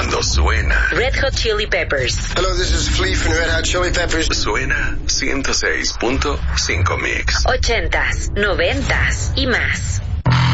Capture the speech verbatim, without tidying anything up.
Cuando suena Red Hot Chili Peppers. Hello, this is Flea from Red Hot Chili Peppers. Suena ciento seis punto cinco Mix. Ochentas, noventas y más.